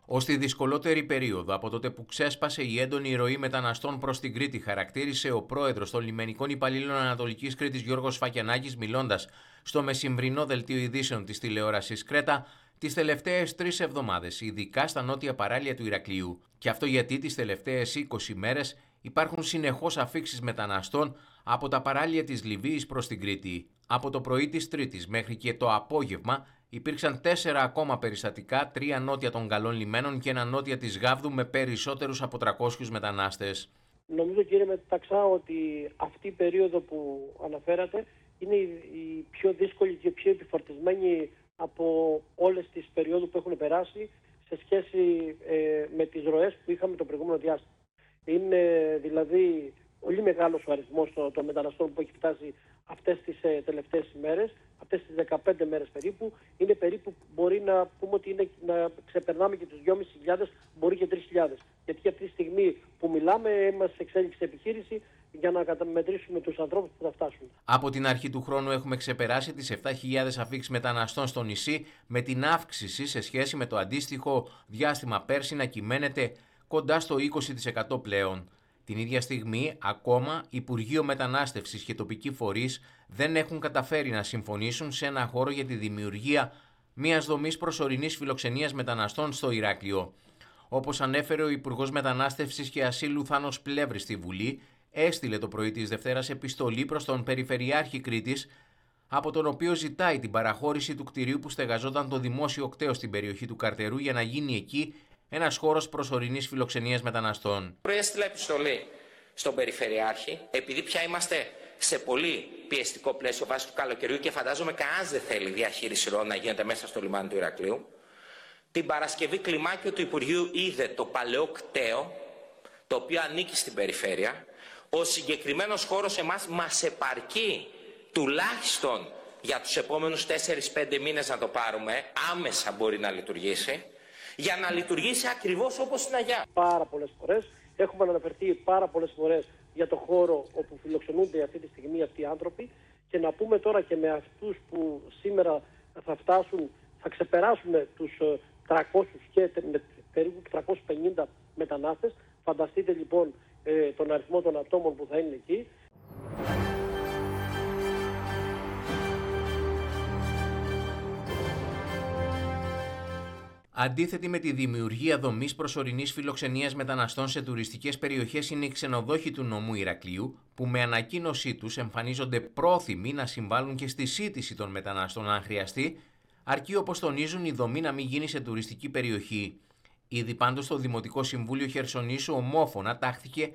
Ως τη δυσκολότερη περίοδο από τότε που ξέσπασε η έντονη ροή μεταναστών προς την Κρήτη, χαρακτήρισε ο πρόεδρος των Λιμενικών Υπαλλήλων Ανατολικής Κρήτης Γιώργος Φακιανάκης, μιλώντας στο μεσημβρινό δελτίο ειδήσεων της τηλεόρασης Κρέτα τις τελευταίες 3 εβδομάδες, ειδικά στα νότια παράλια του Ηρακλείου. Και αυτό γιατί τις τελευταίες 20 μέρες υπάρχουν συνεχώς αφίξεις μεταναστών από τα παράλια της Λιβύης προς την Κρήτη. Από το πρωί της Τρίτης μέχρι και το απόγευμα υπήρξαν 4 ακόμα περιστατικά, 3 νότια των Καλών Λιμένων και 1 νότια της Γάβδου, με περισσότερους από 300 μετανάστες. Νομίζω, κύριε Μεταξά, ότι αυτή η περίοδο που αναφέρατε είναι η πιο δύσκολη και πιο επιφορτισμένη από όλες τις περιόδους που έχουν περάσει σε σχέση με τις ροές που είχαμε το προηγούμενο διάστημα. Είναι δηλαδή πολύ μεγάλος ο αριθμός των μεταναστών που έχει φτάσει αυτές τις τελευταίες ημέρες, αυτές τις 15 μέρες περίπου. Είναι περίπου, μπορεί να πούμε ότι είναι, να ξεπερνάμε και τους 2.500, μπορεί και 3.000. Γιατί αυτή τη στιγμή που μιλάμε είμαστε σε εξέλιξη επιχείρηση για να καταμετρήσουμε τους ανθρώπους που θα φτάσουν. Από την αρχή του χρόνου έχουμε ξεπεράσει τις 7.000 αφίξεις μεταναστών στο νησί, με την αύξηση σε σχέση με το αντίστοιχο διάστημα πέρσι να κυμαίνεται κοντά στο 20% πλέον. Την ίδια στιγμή, ακόμα, Υπουργείο Μετανάστευσης και τοπικοί φορείς δεν έχουν καταφέρει να συμφωνήσουν σε ένα χώρο για τη δημιουργία μιας δομής προσωρινής φιλοξενίας μεταναστών στο Ηράκλειο. Όπως ανέφερε ο Υπουργός Μετανάστευσης και Ασύλου Θάνος Πλεύρης στη Βουλή, έστειλε το πρωί της Δευτέρας επιστολή προς τον Περιφερειάρχη Κρήτης, από τον οποίο ζητάει την παραχώρηση του κτηρίου που στεγαζόταν το δημόσιο κτέος στην περιοχή του Καρτερού για να γίνει εκεί ένας χώρος προσωρινής φιλοξενίας μεταναστών. Προέστειλα επιστολή στον Περιφερειάρχη, επειδή πια είμαστε σε πολύ πιεστικό πλαίσιο βάσει του καλοκαιριού και φαντάζομαι κανένας δεν θέλει διαχείριση ροών να γίνεται μέσα στο λιμάνι του Ηρακλείου. Την Παρασκευή κλιμάκιο του Υπουργείου είδε το παλαιό κτέο, το οποίο ανήκει στην περιφέρεια. Ο συγκεκριμένος χώρος εμάς μας επαρκεί τουλάχιστον για τους επόμενους 4-5 μήνες να το πάρουμε, άμεσα μπορεί να λειτουργήσει, για να λειτουργήσει ακριβώς όπως στην Αγιά. Πάρα πολλές φορές έχουμε αναφερθεί πάρα πολλές φορές για το χώρο όπου φιλοξενούνται αυτή τη στιγμή αυτοί οι άνθρωποι, και να πούμε τώρα και με αυτούς που σήμερα θα φτάσουν, θα ξεπεράσουμε τους 300 και περίπου 350 μετανάστες. Φανταστείτε λοιπόν τον αριθμό των ατόμων που θα είναι εκεί. Αντίθετη με τη δημιουργία δομής προσωρινής φιλοξενίας μεταναστών σε τουριστικές περιοχές είναι οι ξενοδόχοι του νομού Ηρακλείου, που με ανακοίνωσή τους εμφανίζονται πρόθυμοι να συμβάλλουν και στη σύντηση των μεταναστών αν χρειαστεί, αρκεί, όπως τονίζουν, η δομή να μην γίνει σε τουριστική περιοχή. Ήδη πάντως το Δημοτικό Συμβούλιο Χερσονήσου ομόφωνα τάχθηκε